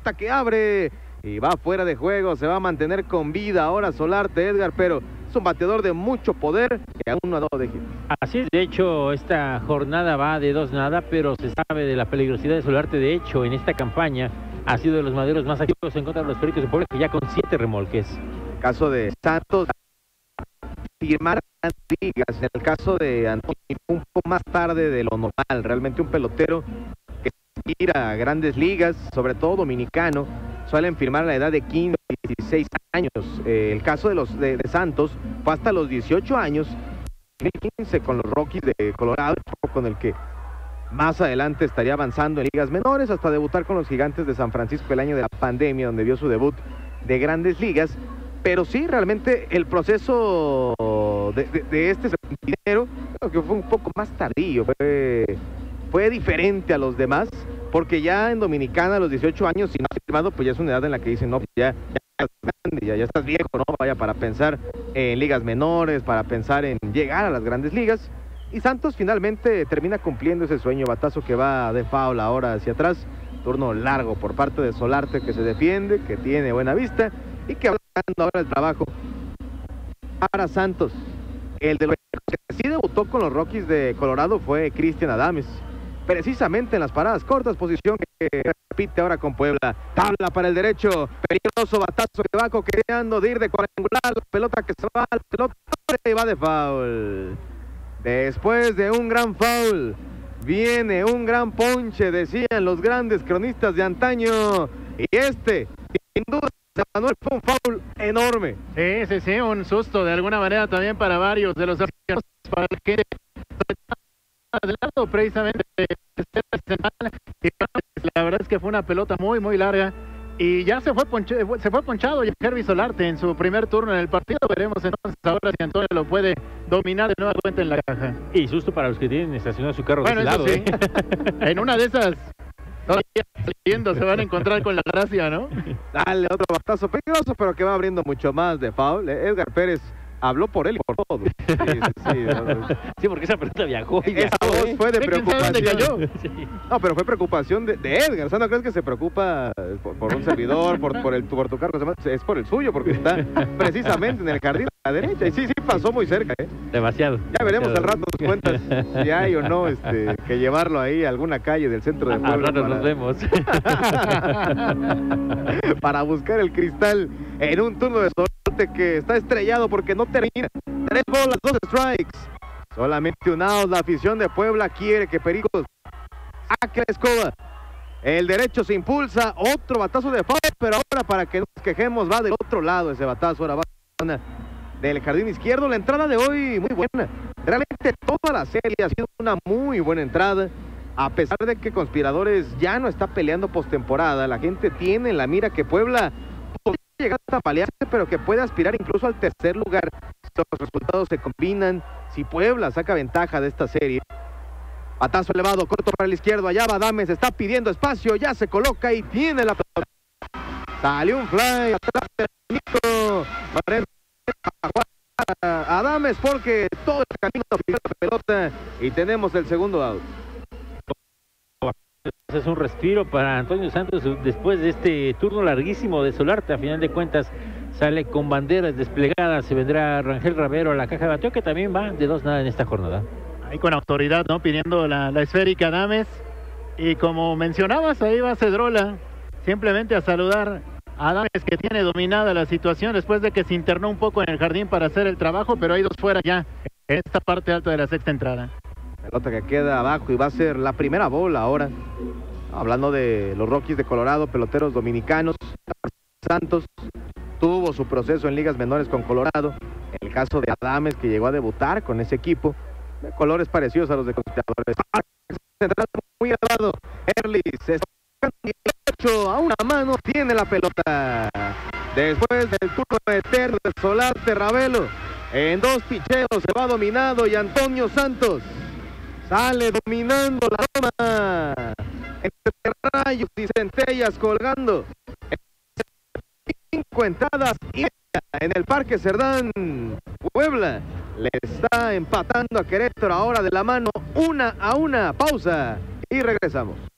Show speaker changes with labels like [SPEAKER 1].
[SPEAKER 1] pelota que abre y va fuera de juego, se va a mantener con vida ahora Solarte, Edgar, pero es un bateador de mucho poder que aún no ha dado de hit.
[SPEAKER 2] Así es, de hecho, esta jornada va de 2-0, pero se sabe de la peligrosidad de Solarte. De hecho, en esta campaña ha sido de los maderos más activos en contra de los Pericos de Puebla, que ya con 7 remolques.
[SPEAKER 1] En el caso de Santos, firmar ligas. En el caso de Antonio, un poco más tarde de lo normal. Realmente un pelotero que aspira a grandes ligas, sobre todo dominicano, suelen firmar a la edad de 15, 16 años. El caso de Santos fue hasta los 18 años, 2015 con los Rockies de Colorado, con el que más adelante estaría avanzando en ligas menores, hasta debutar con los Gigantes de San Francisco el año de la pandemia, donde vio su debut de grandes ligas. Pero sí, realmente el proceso de este dinero, creo que fue un poco más tardío, fue diferente a los demás, porque ya en Dominicana a los 18 años, si no has firmado, pues ya es una edad en la que dicen, no, pues ya estás grande, ya estás viejo, ¿no? Vaya, para pensar en ligas menores, para pensar en llegar a las grandes ligas. Y Santos finalmente termina cumpliendo ese sueño, batazo que va de foul ahora hacia atrás, turno largo por parte de Solarte, que se defiende, que tiene buena vista y que va dando ahora el trabajo para Santos. El de los que sí debutó con los Rockies de Colorado fue Cristian Adames, precisamente en las paradas cortas, posición que repite ahora con Puebla. Tabla para el derecho, peligroso batazo que va coqueteando de ir de cuadrangular, la pelota que se va, la pelota y va de foul. Después de un gran foul, viene un gran ponche, decían los grandes cronistas de antaño, y sin duda, Manuel, fue un foul enorme.
[SPEAKER 3] Sí, un susto de alguna manera también para varios de los aficionados, para el que del lado precisamente y la verdad es que fue una pelota muy muy larga y ya se fue ponchado ya Hervis Solarte en su primer turno en el partido. Veremos entonces ahora si Antonio lo puede dominar de nueva cuenta en la caja.
[SPEAKER 2] Y susto para los que tienen estacionado su carro
[SPEAKER 3] bueno,
[SPEAKER 2] de ese lado,
[SPEAKER 3] sí. En una de esas todavía saliendo se van a encontrar con la gracia, ¿no?
[SPEAKER 1] Dale, otro batazo peligroso, pero que va abriendo mucho más de foul. Edgar Pérez habló por él y por todo.
[SPEAKER 2] Sí, porque esa pelota viajó y
[SPEAKER 1] esa voz fue de preocupación.
[SPEAKER 2] Sí.
[SPEAKER 1] No, pero fue preocupación de Edgar. O sea, ¿no crees que se preocupa por un servidor, por tu cargo? Es por el suyo, porque está precisamente en el jardín a la derecha. Y sí, pasó muy cerca, ¿eh?
[SPEAKER 2] Demasiado.
[SPEAKER 1] Ya veremos al rato nos cuentas si hay o no que llevarlo ahí a alguna calle del centro de Puebla.
[SPEAKER 2] Al rato nos vemos.
[SPEAKER 1] Para buscar el cristal en un turno de Solarte que está estrellado porque no termina. 3 bolas, 2 strikes. Solamente un out. La afición de Puebla quiere que Pericos saque la escoba. El derecho se impulsa. Otro batazo de foul, pero ahora para que nos quejemos va del otro lado ese batazo. Ahora va del jardín izquierdo. La entrada de hoy muy buena. Realmente toda la serie ha sido una muy buena entrada. A pesar de que Conspiradores ya no está peleando postemporada, la gente tiene en la mira que Puebla podría llegar a pelearse, pero que puede aspirar incluso al tercer lugar si los resultados se combinan, si Puebla saca ventaja de esta serie. Batazo elevado, corto para el izquierdo, allá va Adames, está pidiendo espacio, ya se coloca y tiene la pelota. Salió un fly atrás del Nico Adames porque todo el camino fija la pelota y tenemos el segundo out.
[SPEAKER 2] Es un respiro para Antonio Santos después de este turno larguísimo de Solarte. A final de cuentas sale con banderas desplegadas. Se vendrá Rangel Ravero a la caja de bateo, que también va de 2-0 en esta jornada.
[SPEAKER 3] Ahí con autoridad, ¿no? Pidiendo la esférica Adames. Y como mencionabas, ahí va Cedrola simplemente a saludar a Adames, que tiene dominada la situación después de que se internó un poco en el jardín para hacer el trabajo, pero hay 2 fuera ya en esta parte alta de la sexta entrada.
[SPEAKER 1] Pelota que queda abajo y va a ser la primera bola ahora. Hablando de los Rockies de Colorado, peloteros dominicanos, Santos tuvo su proceso en ligas menores con Colorado. En el caso de Adames, que llegó a debutar con ese equipo, de colores parecidos a los de Conquistadores. Muy elevado, Erlis se está a una mano, tiene la pelota. Después del turno eterno de Solarte, Ravelo, en 2 picheos se va dominado y Antonio Santos sale dominando la loma, entre rayos y centellas colgando. 5 entradas y en el Parque Cerdán. Puebla le está empatando a Querétaro ahora de la mano 1-1. Pausa y regresamos.